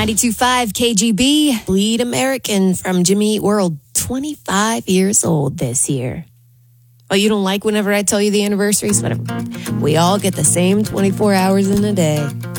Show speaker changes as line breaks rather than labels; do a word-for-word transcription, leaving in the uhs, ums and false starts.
ninety-two point five K G B. Bleed American from Jimmy Eat World. twenty-five years old this year. Oh, you don't like whenever I tell you the anniversaries? Whatever. We all get the same twenty-four hours in a day.